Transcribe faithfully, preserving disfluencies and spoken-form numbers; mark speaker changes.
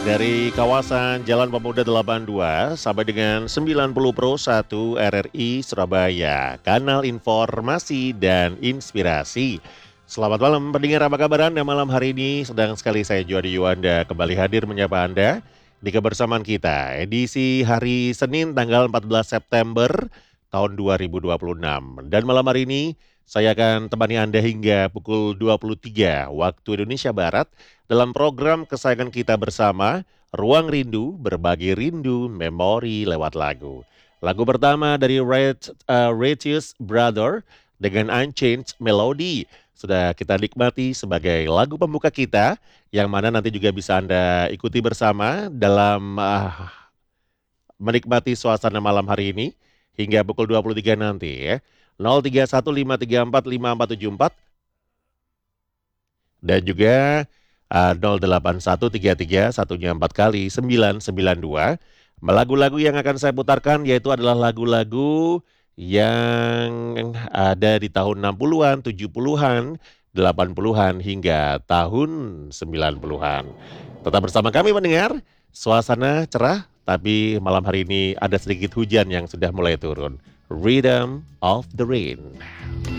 Speaker 1: Dari kawasan Jalan Pemuda delapan puluh dua sampai dengan sembilan puluh Pro satu R R I Surabaya, kanal informasi dan inspirasi. Selamat malam pendengar, apa kabar Anda malam hari ini? Sedang sekali saya Juadi Yuanda kembali hadir menyapa Anda di kebersamaan kita edisi hari Senin tanggal empat belas September tahun dua ribu dua puluh enam. Dan malam hari ini saya akan temani Anda hingga pukul dua puluh tiga waktu Indonesia Barat dalam program kesayangan kita bersama, Ruang Rindu, berbagi rindu, memori lewat lagu. Lagu pertama dari Red, uh, Radius Brother dengan Unchanged Melody sudah kita nikmati sebagai lagu pembuka kita, yang mana nanti juga bisa Anda ikuti bersama dalam uh, menikmati suasana malam hari ini hingga pukul dua puluh tiga nanti ya. nol tiga satu lima tiga empat lima empat tujuh empat dan juga uh, nol delapan satu tiga tiga satunya empat kali sembilan sembilan dua. Lagu-lagu yang akan saya putarkan yaitu adalah lagu-lagu yang ada di tahun enam puluhan, tujuh puluhan, delapan puluhan hingga tahun sembilan puluhan. Tetap bersama kami mendengar, suasana cerah tapi malam hari ini ada sedikit hujan yang sudah mulai turun. Rhythm of the Rain.